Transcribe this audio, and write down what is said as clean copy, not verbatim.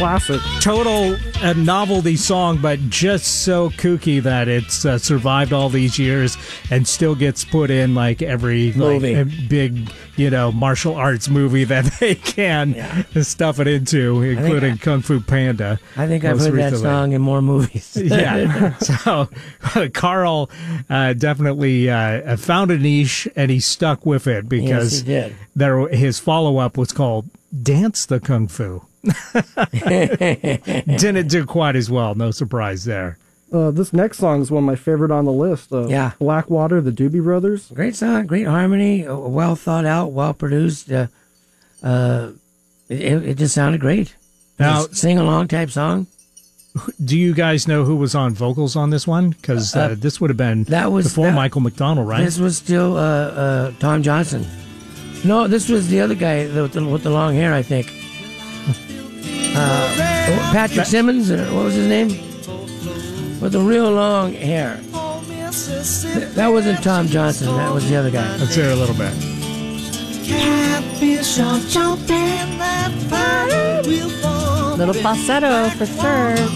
classic. Total novelty song, but just so kooky that it's survived all these years and still gets put in like every movie. Big, martial arts movie that they can stuff it into, including Kung Fu Panda. I think I've heard that song in more movies. Yeah. So Carl definitely found a niche and he stuck with it because yes, he did. his follow-up was called Dance the Kung Fu. Didn't do quite as well. No surprise there. This next song is one of my favorite on the list. Blackwater, the Doobie Brothers. Great song, great harmony, well thought out, well produced. It just sounded great. Now, sing-along type song. Do you guys know who was on vocals on this one? Because this would have been before Michael McDonald, right? This was still Tom Johnson. No, this was the other guy with the long hair, I think. Patrick Simmons, what was his name? With the real long hair. That wasn't Tom Johnson, that was the other guy. Let's hear a little bit. Little falsetto for sure.